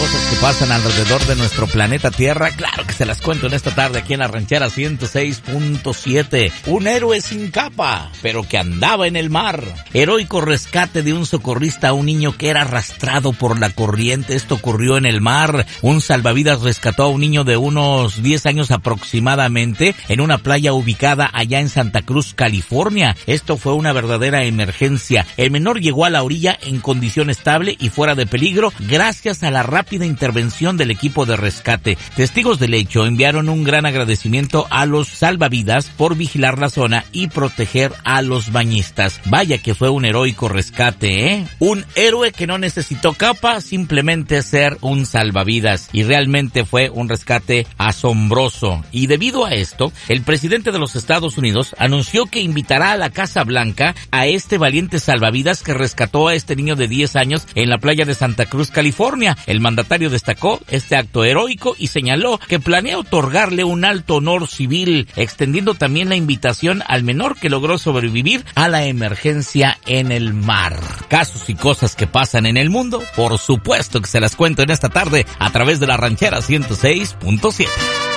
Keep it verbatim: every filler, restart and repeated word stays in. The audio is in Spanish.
cosas que pasan alrededor de nuestro planeta Tierra, claro que se las cuento en esta tarde aquí en la Ranchera ciento seis punto siete. Un héroe sin capa, pero que andaba en el mar. Heroico rescate de un socorrista a un niño que era arrastrado por la corriente. Esto ocurrió en el mar. Un salvavidas rescató a un niño de unos diez años aproximadamente en una playa ubicada allá en Santa Cruz, California. Esto fue una verdadera emergencia. El menor llegó a la orilla en condición estable y fuera de peligro gracias a la rápida intervención del equipo de rescate. Testigos del hecho enviaron un gran agradecimiento a los salvavidas por vigilar la zona y proteger a los bañistas. Vaya que fue un heroico rescate, ¿eh? Un héroe que no necesitó capa, simplemente ser un salvavidas. Y realmente fue un rescate asombroso. Y debido a esto, el presidente de los Estados Unidos anunció que invitará a la Casa Blanca a este valiente salvavidas que rescató a este niño de diez años en la playa de Santa Cruz, California. El mandatario destacó este acto heroico y señaló que planea otorgarle un alto honor civil, extendiendo también la invitación al menor que logró sobrevivir a la emergencia en el mar. Casos y cosas que pasan en el mundo, por supuesto que se las cuento en esta tarde a través de la Ranchera ciento seis punto siete.